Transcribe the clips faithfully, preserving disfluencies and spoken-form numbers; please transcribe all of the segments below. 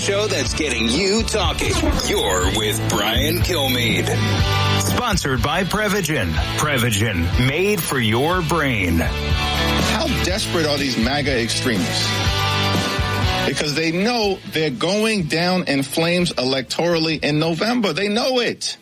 Show that's getting you talking. You're with Brian Kilmeade. Sponsored by Prevagen. Prevagen, made for your brain. How desperate are these MAGA extremists? Because they know they're going down in flames electorally in November. They know it.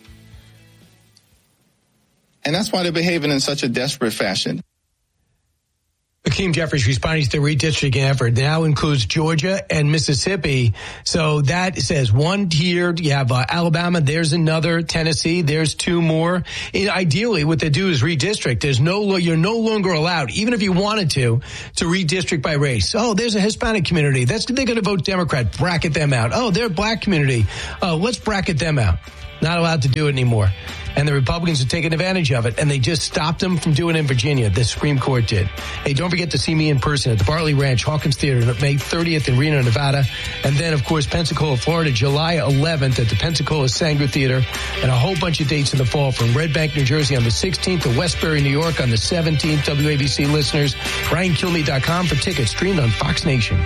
And that's why they're behaving in such a desperate fashion. Hakeem Jeffries responding to the redistricting effort now includes Georgia and Mississippi. So that says one tier. You have uh, Alabama. There's another. Tennessee. There's two more. And ideally, what they do is redistrict. There's no, you're no longer allowed, even if you wanted to, to redistrict by race. Oh, there's a Hispanic community. That's they're going to vote Democrat. Bracket them out. Oh, they're a black community. Oh, let's bracket them out. Not allowed to do it anymore. And the Republicans are taking advantage of it, and they just stopped them from doing it in Virginia. The Supreme Court did. Hey, don't forget to see me in person at the Bartley Ranch Hawkins Theater May thirtieth in Reno, Nevada. And then, of course, Pensacola, Florida, July eleventh at the Pensacola Sanger Theater. And a whole bunch of dates in the fall from Red Bank, New Jersey on the sixteenth to Westbury, New York on the seventeenth. W A B C listeners, Brian Kilmeade dot com for tickets streamed on Fox Nation.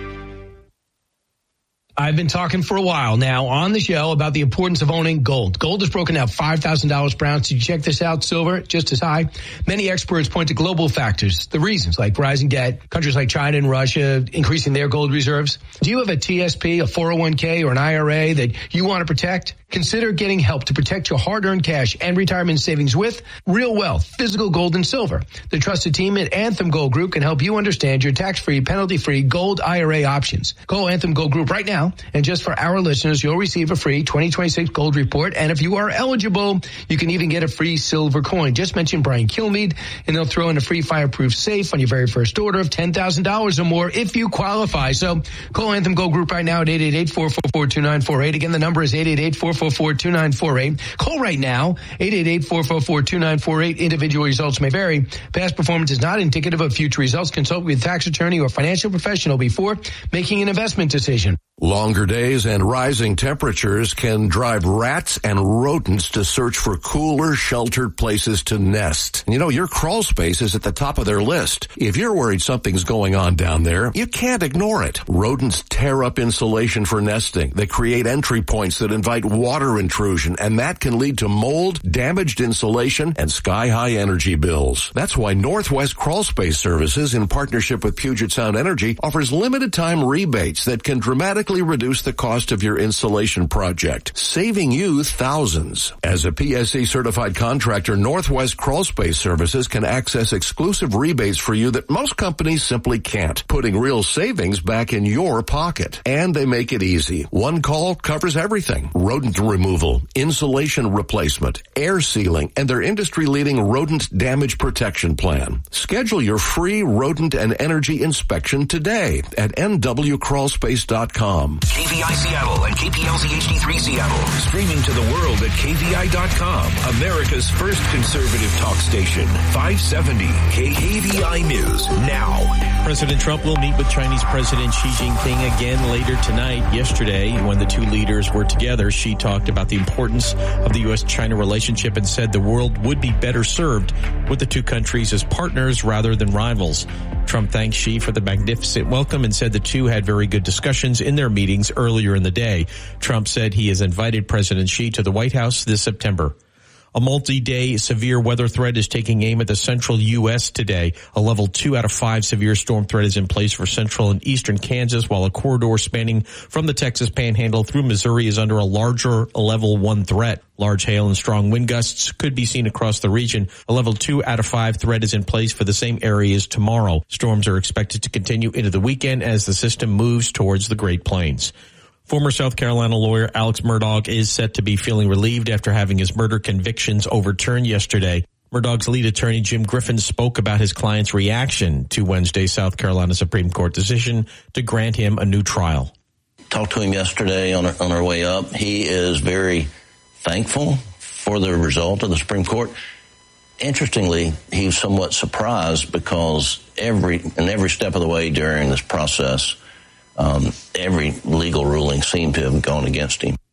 I've been talking for a while now on the show about the importance of owning gold. Gold has broken out five thousand dollars per ounce. Did you check this out? Silver, just as high. Many experts point to global factors, the reasons like rising debt, countries like China and Russia increasing their gold reserves. Do you have a T S P, a four oh one k, or an I R A that you want to protect? Consider getting help to protect your hard-earned cash and retirement savings with Real Wealth, physical gold and silver. The trusted team at Anthem Gold Group can help you understand your tax-free, penalty-free gold I R A options. Call Anthem Gold Group right now, and just for our listeners, you'll receive a free twenty twenty-six gold report. And if you are eligible, you can even get a free silver coin. Just mention Brian Kilmeade, and they'll throw in a free fireproof safe on your very first order of ten thousand dollars or more if you qualify. So call Anthem Gold Group right now at eight eight eight, four four four, two nine four eight. Again, the number is eight eight eight, four four four, two nine four eight. Call right now, eight eight eight, four four four, two nine four eight. Individual results may vary. Past performance is not indicative of future results. Consult with a tax attorney or financial professional before making an investment decision. Longer days and rising temperatures can drive rats and rodents to search for cooler, sheltered places to nest. And you know, your crawl space is at the top of their list. If you're worried something's going on down there, you can't ignore it. Rodents tear up insulation for nesting. They create entry points that invite water intrusion, and that can lead to mold, damaged insulation, and sky-high energy bills. That's why Northwest Crawl Space Services, in partnership with Puget Sound Energy, offers limited-time rebates that can dramatically reduce the cost of your insulation project, saving you thousands. As a P S C certified contractor, Northwest Crawl Space Services can access exclusive rebates for you that most companies simply can't, putting real savings back in your pocket. And they make it easy. One call covers everything: rodent removal, insulation replacement, air sealing, and their industry-leading rodent damage protection plan. Schedule your free rodent and energy inspection today at N W crawl space dot com. K V I Seattle and K P L Z H D three Seattle. Streaming to the world at K V I dot com. America's first conservative talk station. five seventy K V I News now. President Trump will meet with Chinese President Xi Jinping again later tonight. Yesterday, when the two leaders were together, Xi talked about the importance of the U S China relationship and said the world would be better served with the two countries as partners rather than rivals. Trump thanked Xi for the magnificent welcome and said the two had very good discussions in their meetings earlier in the day. Trump said he has invited President Xi to the White House this September. A multi-day severe weather threat is taking aim at the central U S today. A level two out of five severe storm threat is in place for central and eastern Kansas, while a corridor spanning from the Texas Panhandle through Missouri is under a larger level one threat. Large hail and strong wind gusts could be seen across the region. A level two out of five threat is in place for the same areas tomorrow. Storms are expected to continue into the weekend as the system moves towards the Great Plains. Former South Carolina lawyer Alex Murdaugh is set to be feeling relieved after having his murder convictions overturned yesterday. Murdaugh's lead attorney, Jim Griffin, spoke about his client's reaction to Wednesday's South Carolina Supreme Court decision to grant him a new trial. Talked to him yesterday on our, on our way up. He is very thankful for the result of the Supreme Court. Interestingly, he was somewhat surprised because every in every step of the way during this process, Um, every legal ruling seemed to have gone against him.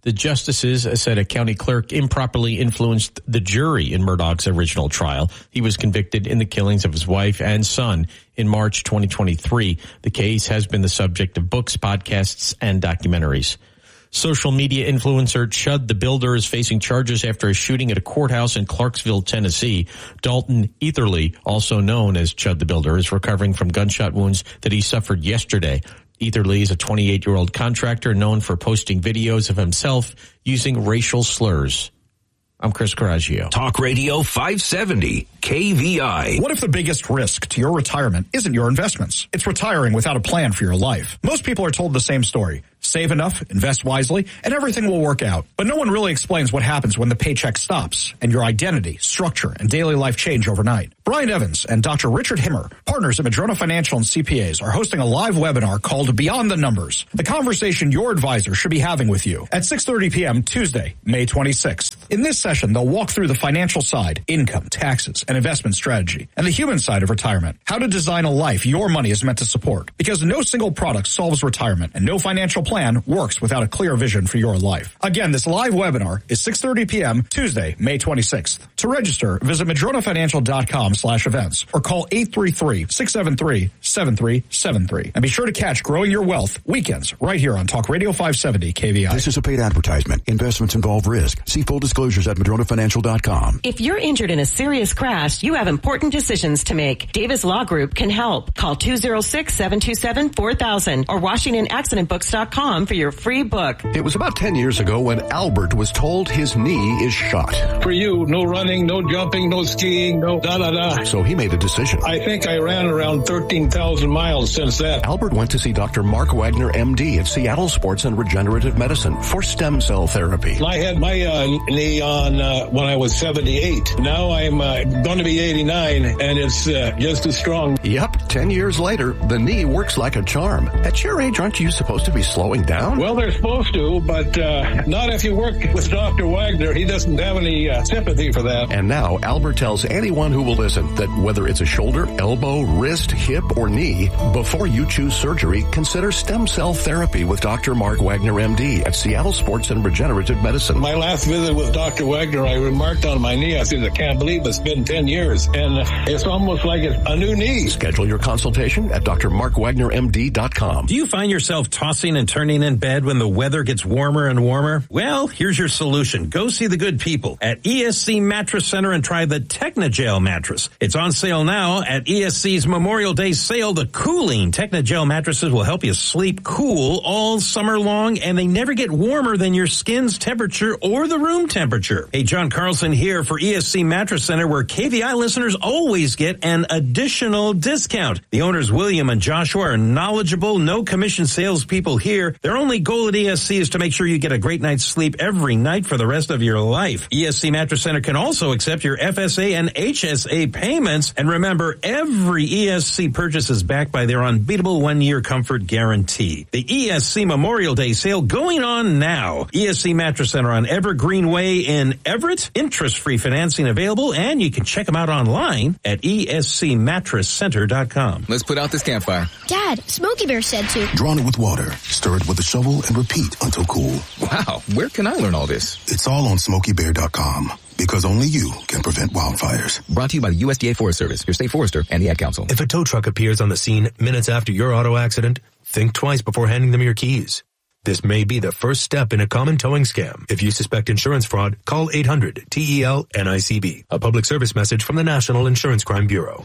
The justices said a county clerk improperly influenced the jury in Murdaugh's original trial. He was convicted in the killings of his wife and son in March twenty twenty-three. The case has been the subject of books, podcasts, and documentaries. Social media influencer Chud the Builder is facing charges after a shooting at a courthouse in Clarksville, Tennessee. Dalton Etherly, also known as Chud the Builder, is recovering from gunshot wounds that he suffered yesterday. Etherly is a twenty-eight-year-old contractor known for posting videos of himself using racial slurs. I'm Chris Coraggio. Talk Radio five seventy, K V I. What if the biggest risk to your retirement isn't your investments? It's retiring without a plan for your life. Most people are told the same story. Save enough, invest wisely, and everything will work out. But no one really explains what happens when the paycheck stops and your identity, structure, and daily life change overnight. Brian Evans and Doctor Richard Himmer, partners at Madrona Financial and C P As, are hosting a live webinar called Beyond the Numbers, the conversation your advisor should be having with you at six thirty p.m. Tuesday, May twenty-sixth. In this session, they'll walk through the financial side, income, taxes, and investment strategy, and the human side of retirement, how to design a life your money is meant to support. Because no single product solves retirement, and no financial plan works without a clear vision for your life. Again, this live webinar is six thirty p.m. Tuesday, May twenty-sixth. To register, visit madronafinancial.com slash events or call eight three three, six seven three, seven three seven three. And be sure to catch Growing Your Wealth weekends right here on Talk Radio five seventy K V I. This is a paid advertisement. Investments involve risk. See full disclosures at madrona financial dot com. If you're injured in a serious crash, you have important decisions to make. Davis Law Group can help. Call two oh six, seven two seven, four thousand or washington accident books dot com for your free book. It was about ten years ago when Albert was told his knee is shot. For you, no running, no jumping, no skiing, no da-da-da. So he made a decision. I think I ran around thirteen thousand miles since that. Albert went to see Doctor Mark Wagner, M D, at Seattle Sports and Regenerative Medicine for stem cell therapy. I had my uh, knee on uh, when I was seventy-eight. Now I'm uh, going to be eighty-nine, and it's uh, just as strong. Yep, ten years later, the knee works like a charm. At your age, aren't you supposed to be slowing down? Well, they're supposed to, but uh, not if you work with Doctor Wagner. He doesn't have any uh, sympathy for that. And now, Albert tells anyone who will listen that whether it's a shoulder, elbow, wrist, hip, or knee, before you choose surgery, consider stem cell therapy with Doctor Mark Wagner, M D, at Seattle Sports and Regenerative Medicine. My last visit with Doctor Wagner, I remarked on my knee. I said, I can't believe it's been ten years, and it's almost like it's a new knee. Schedule your consultation at D R mark wagner M D dot com. Do you find yourself tossing and turning in bed when the weather gets warmer and warmer? Well, here's your solution. Go see the good people at E S C Mattress Center and try the Technogel mattress. It's on sale now at E S C's Memorial Day sale. The cooling Technogel mattresses will help you sleep cool all summer long, and they never get warmer than your skin's temperature or the room temperature. Hey, John Carlson here for E S C Mattress Center, where K V I listeners always get an additional discount. The owners, William and Joshua, are knowledgeable, no commission salespeople here. Their only goal at E S C is to make sure you get a great night's sleep every night for the rest of your life. E S C Mattress Center can also accept your F S A and H S A payments. And remember, every E S C purchase is backed by their unbeatable one-year comfort guarantee. The E S C Memorial Day sale going on now. E S C Mattress Center on Evergreen Way in Everett. Interest-free financing available, and you can check them out online at E S C mattress center dot com. Let's put out this campfire. Dad, Smokey Bear said to. Drown it with water, stir it with a shovel, and repeat until cool. Wow, where can I learn all this? It's all on smokey bear dot com. Because only you can prevent wildfires. Brought to you by the U S D A Forest Service, your state forester, and the Ad Council. If a tow truck appears on the scene minutes after your auto accident, think twice before handing them your keys. This may be the first step in a common towing scam. If you suspect insurance fraud, call eight hundred T E L N I C B. A public service message from the National Insurance Crime Bureau.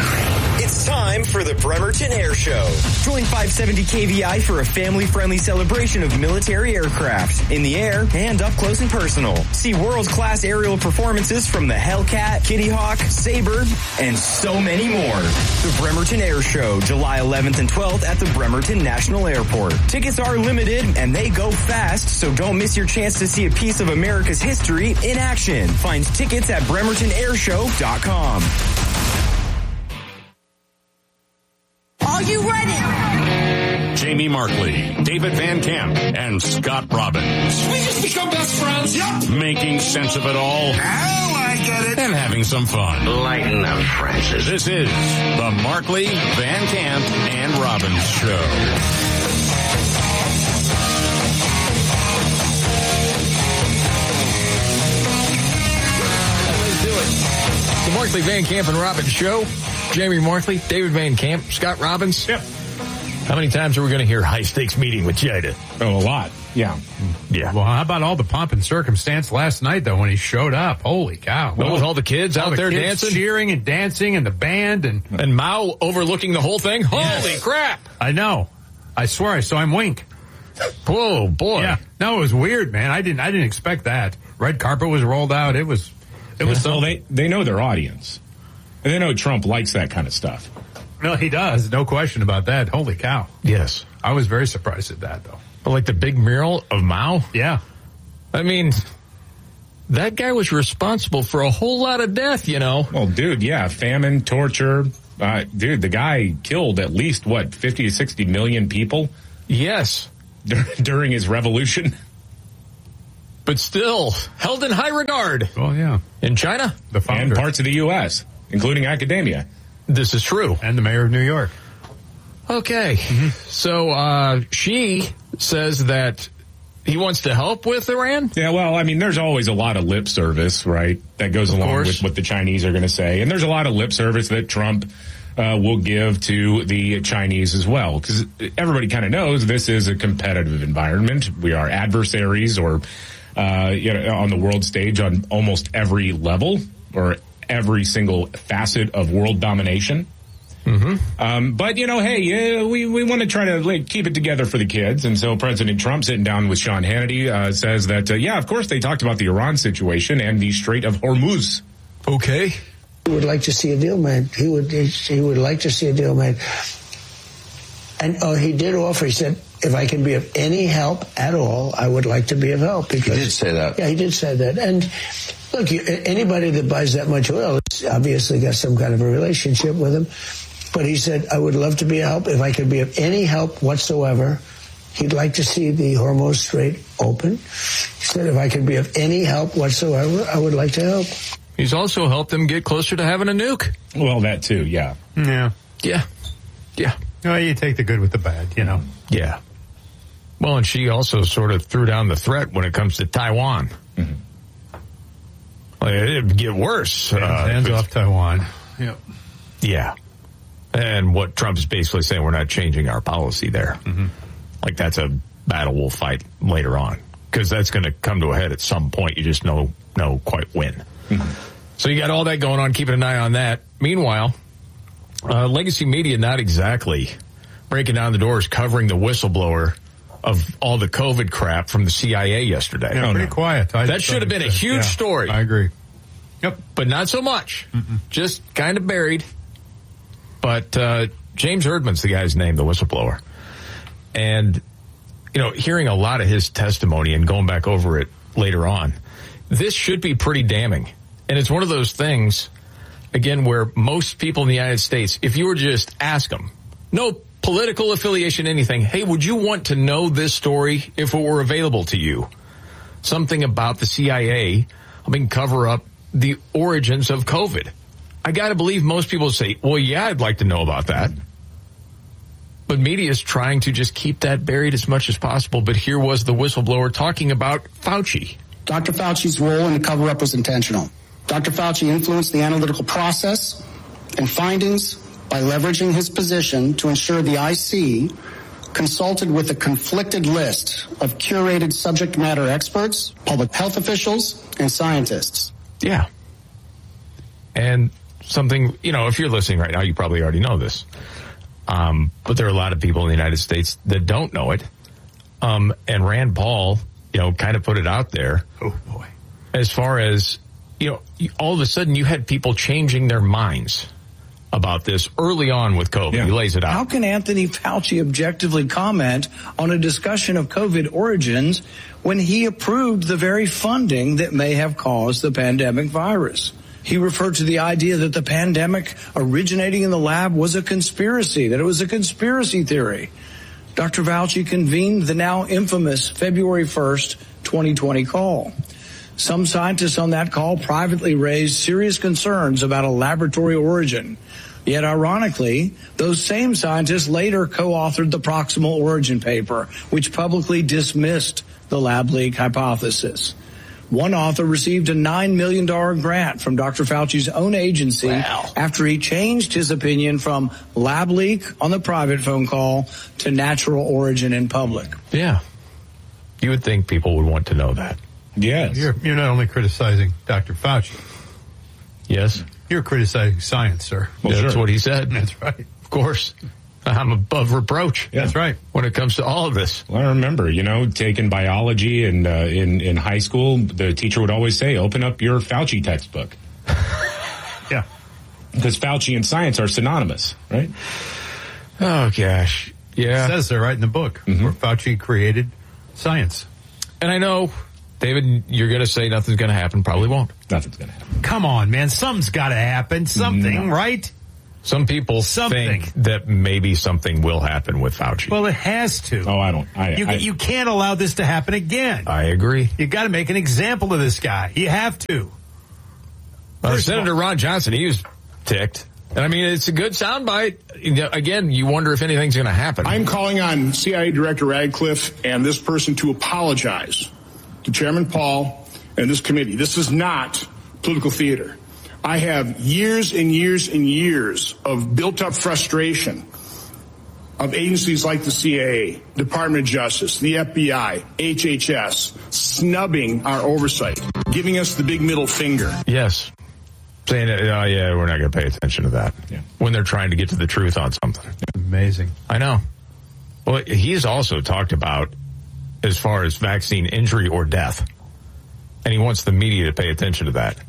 It's time for the Bremerton Air Show. Join five seventy K V I for a family-friendly celebration of military aircraft in the air and up close and personal. See world-class aerial performances from the Hellcat, Kitty Hawk, Sabre, and so many more. The Bremerton Air Show, July eleventh and twelfth at the Bremerton National Airport. Tickets are limited and they go fast, so don't miss your chance to see a piece of America's history in action. Find tickets at bremerton air show dot com. Are you ready? Jamie Markley, David Van Camp, and Scott Robbins. We just become best friends, yep. Making sense of it all. Oh, I get it. And having some fun. Lighten up, Francis. This is the Markley, Van Camp, and Robbins Show. Markley, Van Camp, and Robbins show. Jamie Markley, David Van Camp, Scott Robbins. Yep. How many times are we going to hear high-stakes meeting with Jada? Oh, a lot. Yeah. Yeah. Well, how about all the pomp and circumstance last night, though, when he showed up? Holy cow. Well, with all the kids all out the there kids dancing? cheering and dancing and the band. And, and Mao overlooking the whole thing? Yes. Holy crap. I know. I swear I saw him wink. Whoa, boy. Yeah. No, it was weird, man. I didn't I didn't expect that. Red carpet was rolled out. It was it was Well, so they, they know their audience. And they know Trump likes that kind of stuff. No, he does. No question about that. Holy cow. Yes. I was very surprised at that, though. But like the big mural of Mao? Yeah. I mean, that guy was responsible for a whole lot of death, you know. Well, dude, yeah, famine, torture. Uh, dude, the guy killed at least, what, fifty to sixty million people? Yes. During his revolution. But still, held in high regard. Oh, yeah. In China? The founder. And parts of the U S, including academia. This is true. And the mayor of New York. Okay. Mm-hmm. So, uh, she says that he wants to help with Iran? Yeah, well, I mean, there's always a lot of lip service, right, that goes Of along course. with what the Chinese are going to say. And there's a lot of lip service that Trump uh, will give to the Chinese as well. Because everybody kind of knows this is a competitive environment. We are adversaries or, uh, you know, on the world stage on almost every level or every single facet of world domination. Mm-hmm. Um, but, you know, hey, yeah, we, we want to try to like, keep it together for the kids. And so President Trump, sitting down with Sean Hannity, uh, says that, uh, yeah, of course, they talked about the Iran situation and the Strait of Hormuz. Okay. He would like to see a deal made. He would he would like to see a deal made. And oh, he did offer, he said, if I can be of any help at all, I would like to be of help. Because, He did say that. Yeah, he did say that. And look, you, anybody that buys that much oil has obviously got some kind of a relationship with him. But he said, I would love to be a help. If I could be of any help whatsoever, he'd like to see the Hormuz Strait open. He said, if I could be of any help whatsoever, I would like to help. He's also helped them get closer to having a nuke. Well, that too, yeah. Yeah. Yeah. Yeah. No, you take the good with the bad, you know. Yeah. Well, and she also sort of threw down the threat when it comes to Taiwan. Mm-hmm. Like, it'd get worse. Hands, uh, hands off Taiwan. Yep. Yeah. And what Trump is basically saying, we're not changing our policy there. Mm-hmm. Like, that's a battle we'll fight later on. Because that's going to come to a head at some point. You just know, know quite when. Mm-hmm. So you got all that going on, keeping an eye on that. Meanwhile, uh, legacy media not exactly breaking down the doors, covering the whistleblower of all the COVID crap from the C I A yesterday. Yeah, oh, pretty no. quiet. I that should have been a huge yeah, story. I agree. Yep. But not so much. Mm-mm. Just kind of buried. But uh, James Erdman's the guy's name, the whistleblower. And, you know, hearing a lot of his testimony and going back over it later on, this should be pretty damning. And it's one of those things, again, where most people in the United States, if you were to just ask them, no political affiliation, anything, hey, would you want to know this story if it were available to you? Something about the C I A helping cover up the origins of COVID. I got to believe most people say, well, yeah, I'd like to know about that. But media is trying to just keep that buried as much as possible. But here was the whistleblower talking about Fauci. Doctor Fauci's role in the cover-up was intentional. Doctor Fauci influenced the analytical process and findings by leveraging his position to ensure the I C consulted with a conflicted list of curated subject matter experts, public health officials, and scientists. Yeah. And something, you know, if you're listening right now, you probably already know this. Um, but there are a lot of people in the United States that don't know it. Um, and Rand Paul, you know, kind of put it out there. Oh, boy. As far as, you know, all of a sudden you had people changing their minds about this early on with COVID. Yeah. He lays it out. How can Anthony Fauci objectively comment on a discussion of COVID origins when he approved the very funding that may have caused the pandemic virus? He referred to the idea that the pandemic originating in the lab was a conspiracy, that it was a conspiracy theory. Doctor Fauci convened the now infamous February first, twenty twenty call. Some scientists on that call privately raised serious concerns about a laboratory origin. Yet, ironically, those same scientists later co-authored the proximal origin paper, which publicly dismissed the lab leak hypothesis. One author received a nine million dollars grant from Doctor Fauci's own agency wow. after he changed his opinion from lab leak on the private phone call to natural origin in public. Yeah. You would think people would want to know that. Yes. You're, you're not only criticizing Doctor Fauci. Yes. You're criticizing science, sir. Well, That's sure. what he said. That's right. Of course. I'm above reproach. Yeah. That's right. When it comes to all of this. Well, I remember, you know, taking biology and uh, in, in high school, the teacher would always say, open up your Fauci textbook. Yeah. Because Fauci and science are synonymous, right? Oh, gosh. Yeah. It says there right in the book mm-hmm. where Fauci created science. And I know, David, you're going to say nothing's going to happen. Probably won't. Nothing's going to happen. Come on, man. Something's got to happen. Something, no. right? Some people something. think that maybe something will happen with Fauci. Well, it has to. Oh, I don't. I, you, I, you can't allow this to happen again. I agree. You got to make an example of this guy. You have to. Uh, Senator Ron Johnson, he was ticked. And I mean, it's a good soundbite. Again, you wonder if anything's going to happen. I'm calling on C I A Director Radcliffe and this person to apologize to Chairman Paul and this committee. This is not political theater. I have years and years and years of built-up frustration of agencies like the C I A, Department of Justice, the F B I, H H S, snubbing our oversight, giving us the big middle finger. Yes. Saying, oh, yeah, we're not going to pay attention to that. Yeah. When they're trying to get to the truth on something. Amazing. I know. Well, he's also talked about as far as vaccine injury or death. And he wants the media to pay attention to that.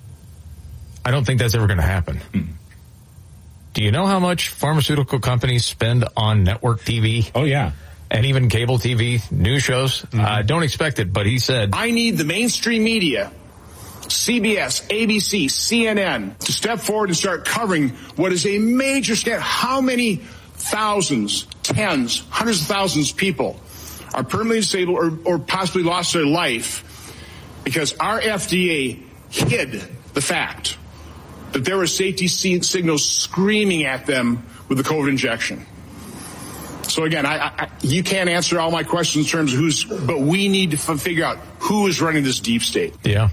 I don't think that's ever going to happen. Mm. Do you know how much pharmaceutical companies spend on network T V? Oh, yeah. And even cable T V, news shows? Mm-hmm. Uh, don't expect it, but he said... I need the mainstream media, C B S, A B C, C N N, to step forward and start covering what is a major scandal. How many thousands, tens, hundreds of thousands of people are permanently disabled or, or possibly lost their life because our F D A hid the fact that there were safety signals screaming at them with the COVID injection. So again, I, I, you can't answer all my questions in terms of who's, but we need to f- figure out who is running this deep state. Yeah.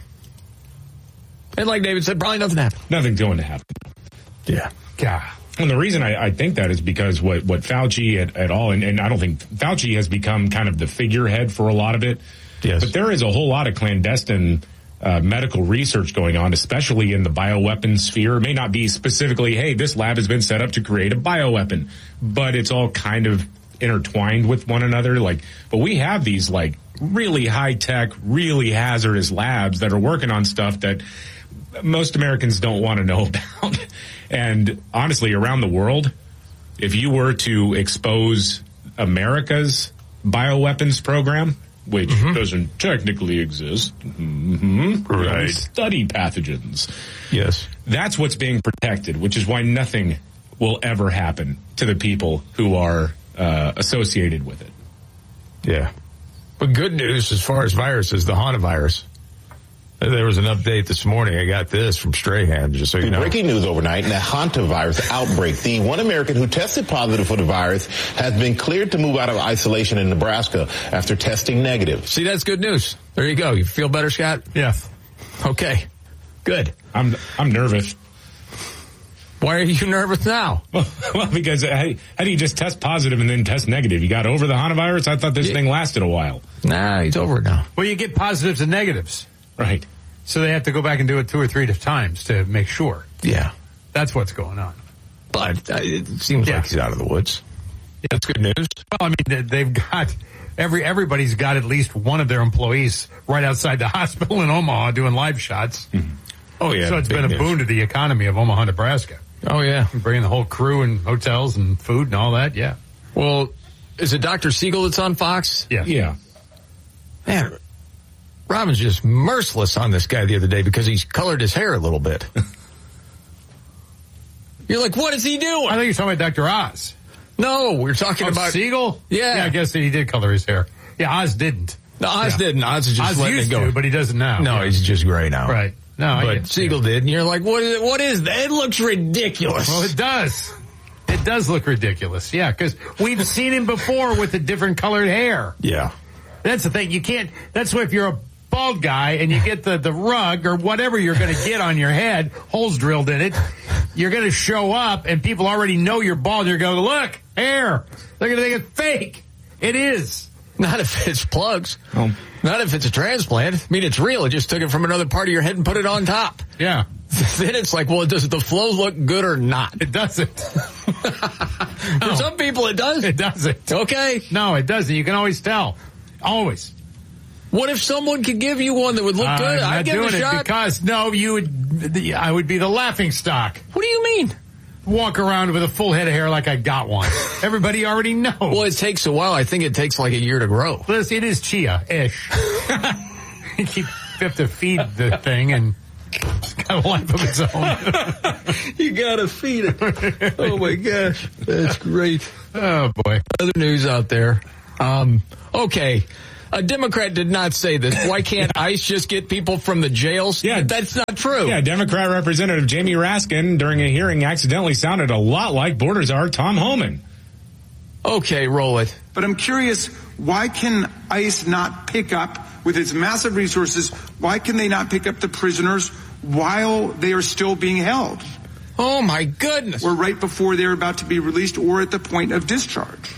And like David said, probably nothing happened. Nothing's going to happen. Yeah. God. And the reason I, I think that is because what, what Fauci at, at all, and, and I don't think Fauci has become kind of the figurehead for a lot of it. Yes. But there is a whole lot of clandestine Uh, medical research going on, especially in the bioweapon sphere. It may not be specifically, hey, this lab has been set up to create a bioweapon, but it's all kind of intertwined with one another. Like, but we have these like really high tech, really hazardous labs that are working on stuff that most Americans don't want to know about. And honestly, around the world, if you were to expose America's bioweapons program, which mm-hmm. doesn't technically exist. Mm-hmm. Right. Study pathogens. Yes. That's what's being protected, which is why nothing will ever happen to the people who are uh, associated with it. Yeah. But good news as far as viruses, the hantavirus. There was an update this morning. I got this from Strahan, just so you know. Breaking news overnight, the hantavirus outbreak. The one American who tested positive for the virus has been cleared to move out of isolation in Nebraska after testing negative. See, that's good news. There you go. You feel better, Scott? Yeah. Okay. Good. I'm I'm nervous. Why are you nervous now? Well, because hey, how do you just test positive and then test negative? You got over the hantavirus? I thought this yeah. thing lasted a while. Nah, he's over it now. Well, you get positives and negatives. Right. So they have to go back and do it two or three times to make sure. Yeah. That's what's going on. But uh, it seems yeah. like he's out of the woods. Yeah. That's good news. Well, I mean, they've got, every everybody's got at least one of their employees right outside the hospital in Omaha doing live shots. Mm-hmm. Oh, yeah. So it's been a news. boon to the economy of Omaha, Nebraska. Oh, yeah. Bringing the whole crew and hotels and food and all that, yeah. Well, is it Doctor Siegel that's on Fox? Yeah. Yeah. Man, Robin's just merciless on this guy the other day because he's colored his hair a little bit. You're like, what is he doing? I think you're talking about Doctor Oz. No, we're talking oh, about Siegel. Yeah. yeah, I guess he did color his hair. Yeah, Oz didn't. No, Oz yeah. didn't. Oz is just Oz letting used it go, to, but he doesn't now. No, yeah. he's just gray now. Right. No, but Siegel did, and you're like, what is it? What is that? It looks ridiculous. Well, it does. It does look ridiculous. Yeah, because we've seen him before with the different colored hair. Yeah. That's the thing. You can't. That's why if you're a bald guy and you get the, the rug or whatever you're going to get on your head, holes drilled in it, you're going to show up and people already know you're bald. You're going to go, look, hair. They're going to think it's fake. It is. Not if it's plugs. Oh. Not if it's a transplant. I mean, it's real. It just took it from another part of your head and put it on top. Yeah. Then it's like, well, does the flow look good or not? It doesn't. For no. some people, it does. It doesn't. Okay. No, it doesn't. You can always tell. Always. What if someone could give you one that would look uh, good? I'm I'd not give doing it a it shot. Because, no, you would, I would be the laughing stock. What do you mean? Walk around with a full head of hair like I got one. Everybody already knows. Well, it takes a while. I think it takes like a year to grow. Listen, it is chia-ish. You keep, you have to feed the thing and it's got a life of its own. You gotta feed it. Oh my gosh. That's great. Oh boy. Other news out there. Um, okay. A Democrat did not say this. Why can't ICE just get people from the jails? Yeah. That's not true. Yeah, Democrat Representative Jamie Raskin, during a hearing, accidentally sounded a lot like Border Czar Tom Homan. Okay, roll it. But I'm curious, why can ICE not pick up, with its massive resources, why can they not pick up the prisoners while they are still being held? Oh, my goodness. Or right before they're about to be released or at the point of discharge.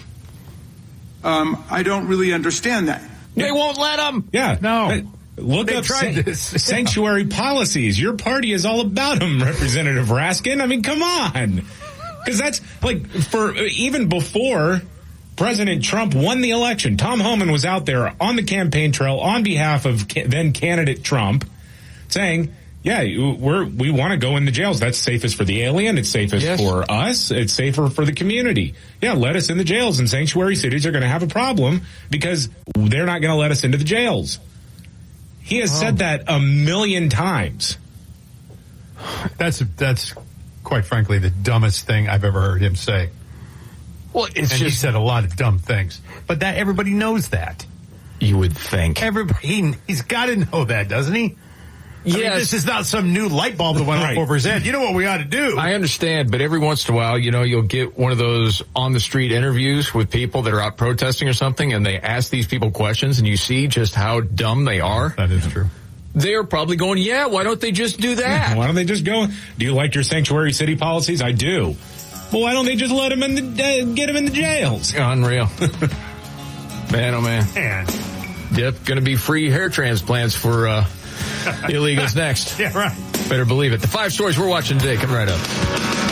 Um, I don't really understand that. They won't let them. Yeah. No. Look they up tried san- this. sanctuary policies. Your party is all about them, Representative Raskin. I mean, come on. Because that's, like, for even before President Trump won the election, Tom Homan was out there on the campaign trail on behalf of ca- then candidate Trump saying, yeah, we're, we want to go in the jails. That's safest for the alien. It's safest yes. for us. It's safer for the community. Yeah, let us in the jails. And sanctuary cities are going to have a problem because they're not going to let us into the jails. He has oh. said that a million times. That's, that's quite frankly the dumbest thing I've ever heard him say. Well, it's and just, he said a lot of dumb things, but that everybody knows that. You would think. Everybody, he, he's got to know that, doesn't he? Yes. I mean, this is not some new light bulb that went right. off over his head. You know what we ought to do? I understand, but every once in a while, you know, you'll get one of those on-the-street interviews with people that are out protesting or something, and they ask these people questions, and you see just how dumb they are. That is true. They're probably going, yeah, why don't they just do that? Why don't they just go, do you like your sanctuary city policies? I do. Well, why don't they just let them in the, uh, get them in the jails? Unreal. Man, oh man. Man. Yep, gonna be free hair transplants for, uh, illegals next. Yeah, right. Better believe it. The five stories we're watching today coming right up.